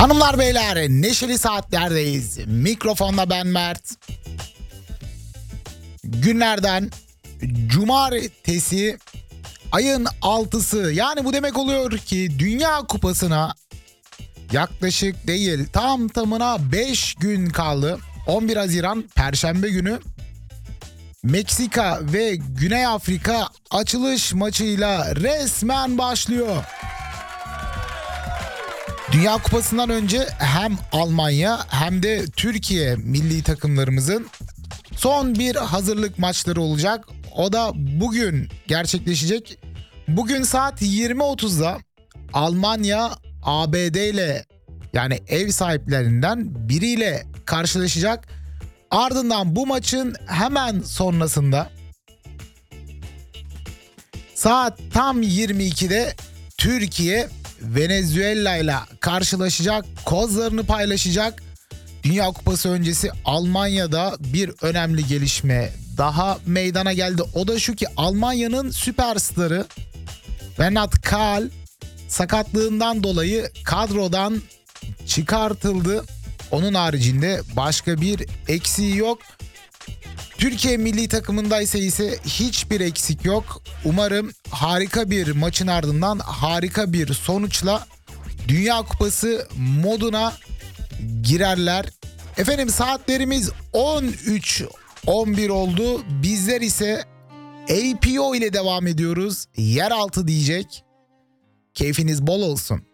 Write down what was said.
Hanımlar beyler, neşeli saatlerdeyiz. Mikrofonda ben Mert. Günlerden cumartesi ayın 6'sı, yani bu demek oluyor ki Dünya Kupası'na yaklaşık değil tam tamına 5 gün kaldı. 11 Haziran Perşembe günü Meksika ve Güney Afrika açılış maçıyla resmen başlıyor. Dünya Kupası'ndan önce hem Almanya hem de Türkiye milli takımlarımızın son bir hazırlık maçları olacak. O da bugün gerçekleşecek. Bugün saat 20.30'da Almanya ABD ile, yani ev sahiplerinden biriyle karşılaşacak. Ardından bu maçın hemen sonrasında saat tam 22'de Türkiye Venezuela ile karşılaşacak, kozlarını paylaşacak. Dünya Kupası öncesi Almanya'da bir önemli gelişme daha meydana geldi. O da şu ki Almanya'nın süperstarı Renat Kal sakatlığından dolayı kadrodan çıkartıldı. Onun haricinde başka bir eksiği yok. Türkiye milli takımında ise hiçbir eksik yok. Umarım harika bir maçın ardından harika bir sonuçla Dünya Kupası moduna girerler. Efendim, saatlerimiz 13:11 oldu. Bizler ise APO ile devam ediyoruz. Yeraltı diyecek. Keyfiniz bol olsun.